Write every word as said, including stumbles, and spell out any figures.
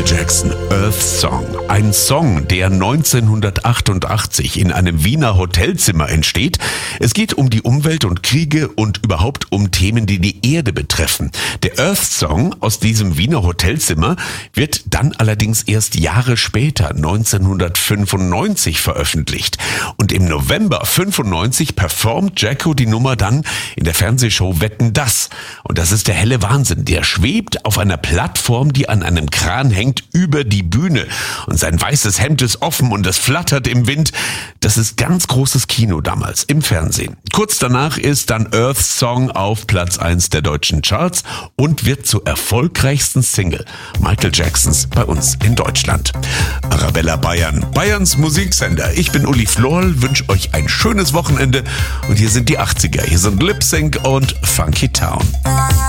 Jackson, Earth Song. Ein Song, der neunzehnhundertachtundachtzig in einem Wiener Hotelzimmer entsteht. Es geht um die Umwelt und Kriege und überhaupt um Themen, die die Erde betreffen. Der Earth Song aus diesem Wiener Hotelzimmer wird dann allerdings erst Jahre später, neunzehnhundertfünfundneunzig, veröffentlicht. Und im November fünfundneunzig performt Jacko die Nummer dann in der Fernsehshow Wetten, dass. Und das ist der helle Wahnsinn. Der schwebt auf einer Plattform, die an einem Kran hängt, über die Bühne. Und sein weißes Hemd ist offen und es flattert im Wind. Das ist ganz großes Kino damals im Fernsehen. Kurz danach ist dann Earth Song auf Platz eins der deutschen Charts und wird zur erfolgreichsten Single Michael Jacksons bei uns in Deutschland. Arabella Bayern, Bayerns Musiksender. Ich bin Uli Florl, wünsche euch ein schönes Wochenende und hier sind die achtziger. Hier sind Lip Sync und Funky Town.